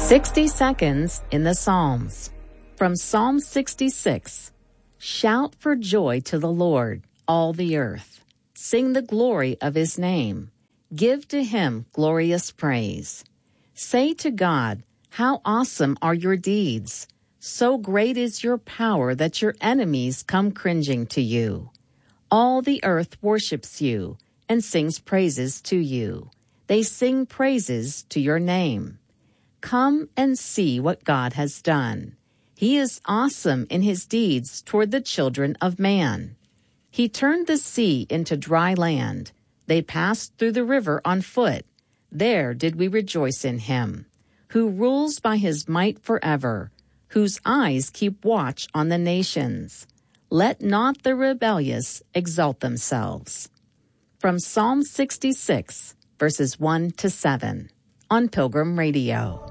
60 seconds in the Psalms. From Psalm 66. Shout for joy to the Lord, all the earth. Sing the glory of his name. Give to him glorious praise. Say to God, how awesome are your deeds. So great is your power that your enemies come cringing to you. All the earth worships you and sings praises to you. They sing praises to your name. Come and see what God has done. He is awesome in his deeds toward the children of man. He turned the sea into dry land. They passed through the river on foot. There did we rejoice in him, who rules by his might forever, whose eyes keep watch on the nations. Let not the rebellious exalt themselves. From Psalm 66, verses 1 to 7, on Pilgrim Radio.